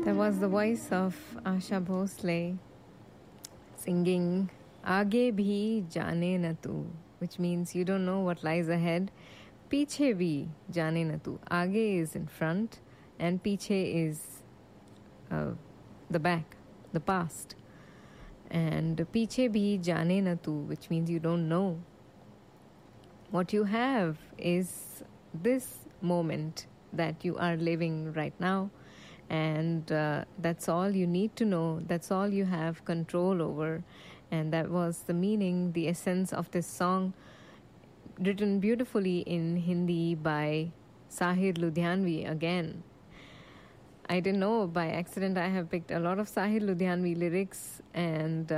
That was the voice of Asha Bhosle singing Aage bhi jane na tu, which means you don't know what lies ahead. Piche bhi jane na tu. Aage is in front and piche is the back, the past. And piche bhi jane na tu, which means you don't know. What you have is this moment that you are living right now. And that's all you need to know. That's all you have control over. And that was the meaning, the essence of this song, written beautifully in Hindi by Sahir Ludhianvi again. I didn't know, by accident I have picked a lot of Sahir Ludhianvi lyrics, and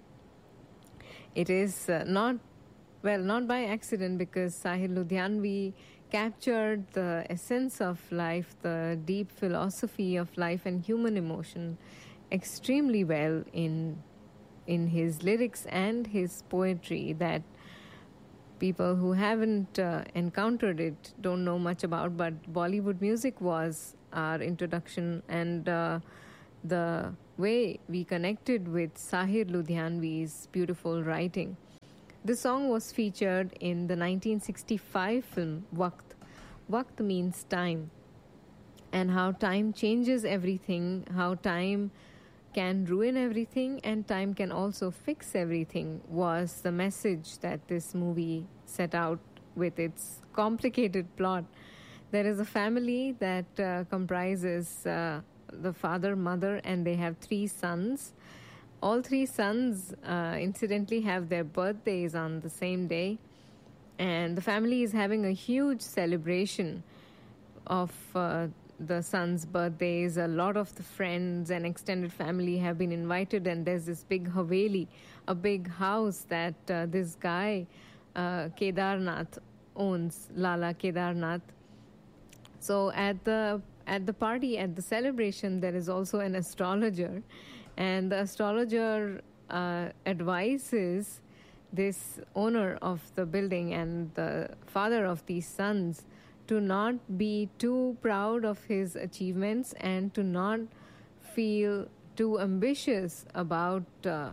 it is not by accident, because Sahir Ludhianvi captured the essence of life, the deep philosophy of life and human emotion extremely well in his lyrics and his poetry, that people who haven't encountered it don't know much about. But Bollywood music was our introduction, and the way we connected with Sahir Ludhianvi's beautiful writing. This song was featured in the 1965 film Waqt. Waqt means time, and how time changes everything, how time can ruin everything and time can also fix everything, was the message that this movie set out with its complicated plot. There is a family that comprises the father, mother, and they have 3 sons. All 3 sons, incidentally, have their birthdays on the same day. And the family is having a huge celebration of the sons' birthdays. A lot of the friends and extended family have been invited. And there's this big haveli, a big house that this guy, Kedarnath, owns, Lala Kedarnath. So at the party, at the celebration, there is also an astrologer. And the astrologer advises this owner of the building and the father of these sons to not be too proud of his achievements and to not feel too ambitious about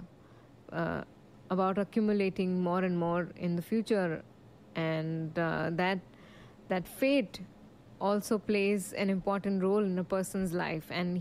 accumulating more and more in the future, and that fate also plays an important role in a person's life. And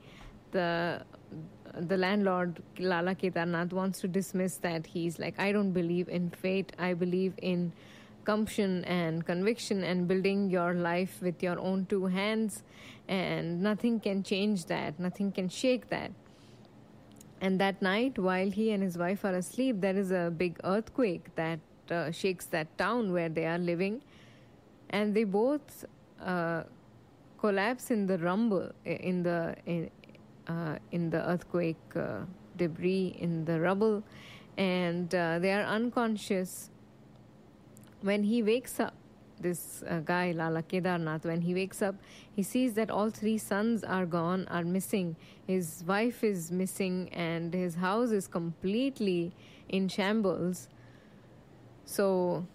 the landlord, Lala Kedarnath, wants to dismiss that. He's like, I don't believe in fate. I believe in gumption and conviction and building your life with your own 2 hands. And nothing can change that. Nothing can shake that. And that night, while he and his wife are asleep, there is a big earthquake that shakes that town where they are living. And they both collapse in the rumble, in the earthquake debris, in the rubble, and they are unconscious. When he wakes up, this guy, Lala Kedarnath, when he wakes up, he sees that all 3 sons are gone, are missing. His wife is missing, and his house is completely in shambles. So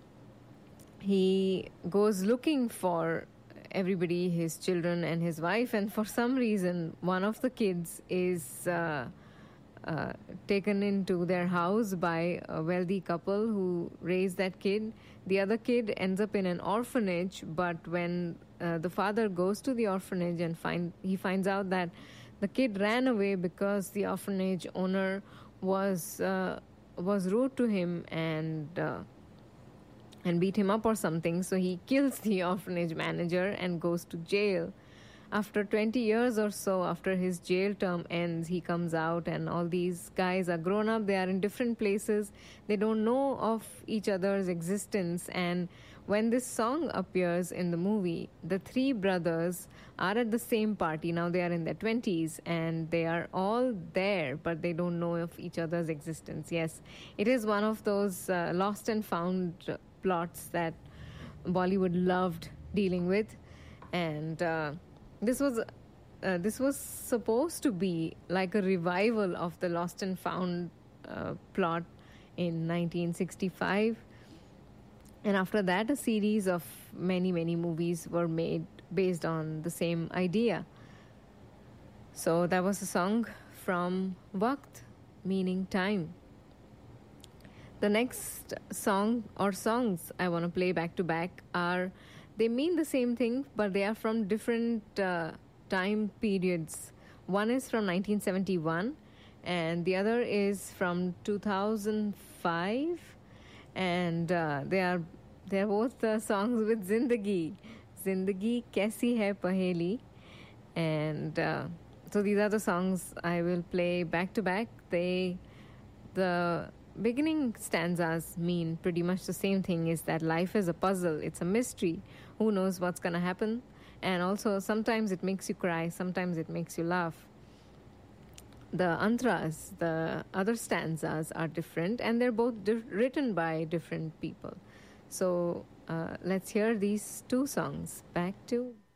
he goes looking for everybody, his children and his wife, and for some reason one of the kids is taken into their house by a wealthy couple who raised that kid. The other kid ends up in an orphanage, but when the father goes to the orphanage and he finds out that the kid ran away because the orphanage owner was rude to him and beat him up or something. So he kills the orphanage manager and goes to jail. After 20 years or so, after his jail term ends, he comes out, and all these guys are grown up. They are in different places. They don't know of each other's existence. And when this song appears in the movie, the 3 brothers are at the same party. Now they are in their 20s and they are all there, but they don't know of each other's existence. Yes, it is one of those lost and found plots that Bollywood loved dealing with. And this was supposed to be like a revival of the Lost and Found plot in 1965. And after that, a series of many, many movies were made based on the same idea. So that was a song from Waqt, meaning time. The next song or songs I want to play back to back are, they mean the same thing, but they are from different time periods. One is from 1971, and the other is from 2005, and they are both songs with Zindagi. Zindagi Kaisi Hai Paheli, and so these are the songs I will play back to back. The beginning stanzas mean pretty much the same thing, is that life is a puzzle, it's a mystery, who knows what's going to happen. And also sometimes it makes you cry, sometimes it makes you laugh. The antras, the other stanzas, are different, and they're both written by different people. So let's hear these two songs back to